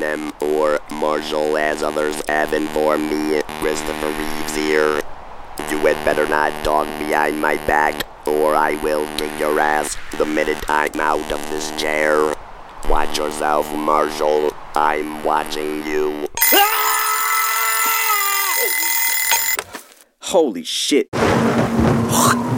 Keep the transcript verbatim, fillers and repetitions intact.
M or Marshall as others have informed me. Christopher Reeves here. You had better not talk behind my back, or I will kick your ass the minute I'm out of this chair. Watch yourself, Marshall. I'm watching you. Holy shit.